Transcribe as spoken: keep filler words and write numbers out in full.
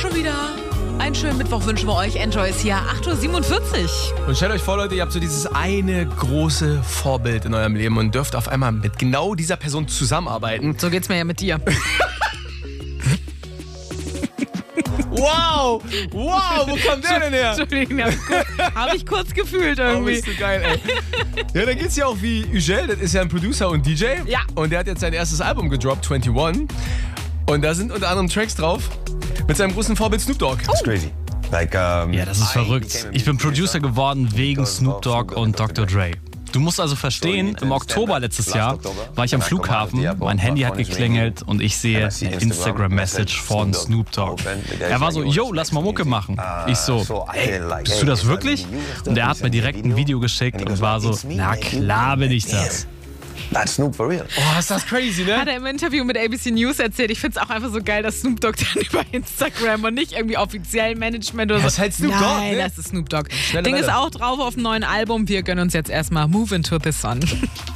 schon wieder. Einen schönen Mittwoch wünschen wir euch. Enjoy ist hier, acht Uhr siebenundvierzig. Und stellt euch vor, Leute, ihr habt so dieses eine große Vorbild in eurem Leben und dürft auf einmal mit genau dieser Person zusammenarbeiten. So geht's mir ja mit dir. Wow! Wow, wo kommt der denn her? Entschuldigung, habe ich, kurz- hab ich kurz gefühlt Oh, irgendwie. bist du geil, ey. Ja, dann geht's ja auch wie Ugel, das ist ja ein Producer und D J. Ja. Und der hat jetzt sein erstes Album gedroppt, einundzwanzig. Und da sind unter anderem Tracks drauf mit seinem großen Vorbild Snoop Dogg. It's crazy. Like, um, Ja, das ist verrückt. Ich bin Producer geworden wegen Snoop Dogg und Doktor Dre. Du musst also verstehen, im Oktober letztes Jahr war ich am Flughafen, mein Handy hat geklingelt und ich sehe eine Instagram-Message von Snoop Dogg. Er war so, yo, lass mal Mucke machen. Ich so, ey, bist du das wirklich? Und er hat mir direkt ein Video geschickt und war so, na klar bin ich das. That's Snoop for real. Oh, ist das crazy, Hat ne? er im Interview mit A B C News erzählt. Ich find's auch einfach so geil, dass Snoop Dogg dann über Instagram und nicht irgendwie offiziell Management oder so. Das ist halt Snoop Dogg, Nein, ne? das ist Snoop Dogg. Schnelle Ding ist Welle. auch drauf auf dem neuen Album. Wir gönnen uns jetzt erstmal Move Into the Sun.